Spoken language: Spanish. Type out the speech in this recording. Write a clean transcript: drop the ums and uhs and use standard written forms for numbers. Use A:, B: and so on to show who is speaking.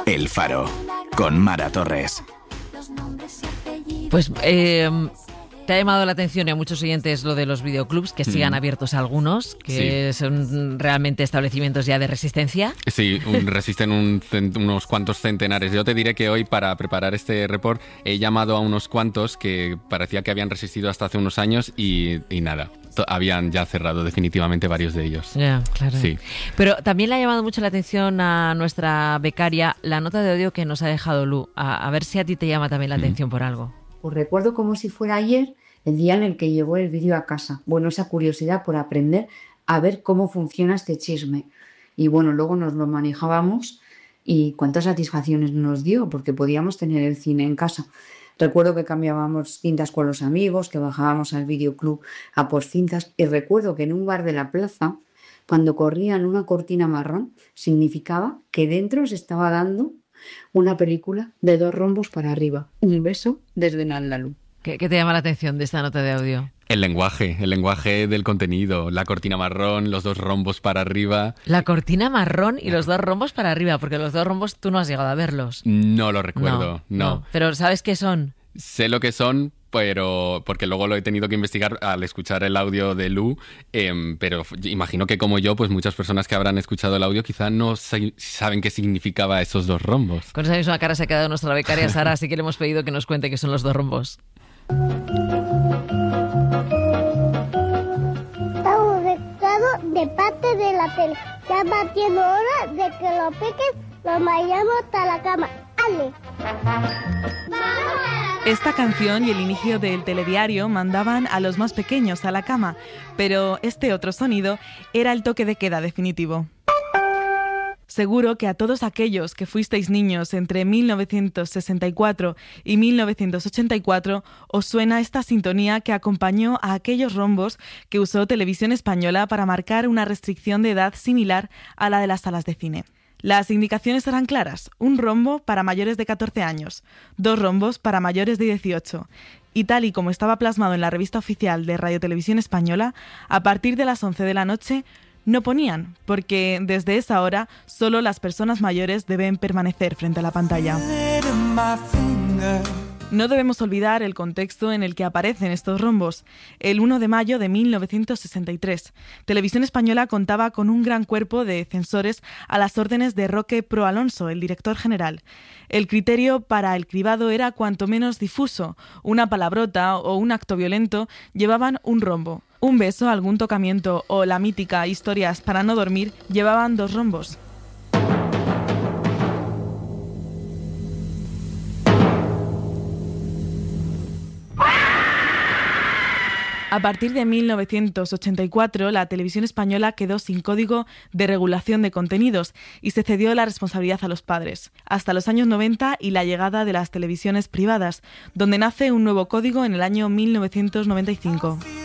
A: El Faro, con Mara Torres.
B: Pues te ha llamado la atención y a muchos oyentes lo de los videoclubs, que sigan abiertos algunos, que son realmente establecimientos ya de resistencia.
C: Sí, resisten unos cuantos centenares. Yo te diré que hoy, para preparar este report, he llamado a unos cuantos que parecía que habían resistido hasta hace unos años y nada. Habían ya cerrado definitivamente varios de ellos.
B: Ya, claro.
C: Sí.
B: Pero también le ha llamado mucho la atención a nuestra becaria la nota de audio que nos ha dejado Lu. A ver si a ti te llama también la atención por algo.
D: Pues recuerdo como si fuera ayer el día en el que llegó el vídeo a casa. Bueno, esa curiosidad por aprender a ver cómo funciona este chisme. Y bueno, luego nos lo manejábamos y cuántas satisfacciones nos dio, porque podíamos tener el cine en casa. Recuerdo que cambiábamos cintas con los amigos, que bajábamos al videoclub a por cintas. Y recuerdo que en un bar de la plaza, cuando corrían una cortina marrón, significaba que dentro se estaba dando una película de 2 rombos para arriba. Un beso desde Naldalú.
B: ¿Qué te llama la atención de esta nota de audio?
C: El lenguaje del contenido, la cortina marrón, los 2 rombos para arriba.
B: La cortina marrón y los 2 rombos para arriba, porque los 2 rombos tú no has llegado a verlos.
C: No lo recuerdo, no.
B: Pero ¿sabes qué son?
C: Sé lo que son, pero porque luego lo he tenido que investigar al escuchar el audio de Lu, pero imagino que como yo, pues muchas personas que habrán escuchado el audio quizá no saben qué significaba esos 2 rombos.
B: Con esa misma cara se ha quedado nuestra becaria Sara, así que le hemos pedido que nos cuente qué son los 2 rombos.
E: Estamos recado de parte de la tele. Ya va siendo hora de que los peques nos vayamos hasta la cama. ¡Ale!
F: Esta canción y el inicio del telediario mandaban a los más pequeños a la cama, pero este otro sonido era el toque de queda definitivo. Seguro que a todos aquellos que fuisteis niños entre 1964 y 1984 os suena esta sintonía que acompañó a aquellos rombos que usó Televisión Española para marcar una restricción de edad similar a la de las salas de cine. Las indicaciones eran claras: un rombo para mayores de 14 años, 2 rombos para mayores de 18. Y tal y como estaba plasmado en la revista oficial de Radio Televisión Española, a partir de las 11 de la noche no ponían, porque desde esa hora solo las personas mayores deben permanecer frente a la pantalla. No debemos olvidar el contexto en el que aparecen estos rombos. El 1 de mayo de 1963, Televisión Española contaba con un gran cuerpo de censores a las órdenes de Roque Pro Alonso, el director general. El criterio para el cribado era cuanto menos difuso. Una palabrota o un acto violento llevaban un rombo. Un beso, algún tocamiento o la mítica Historias para no dormir llevaban 2 rombos. A partir de 1984, la Televisión Española quedó sin código de regulación de contenidos y se cedió la responsabilidad a los padres, hasta los años 90 y la llegada de las televisiones privadas, donde nace un nuevo código en el año 1995.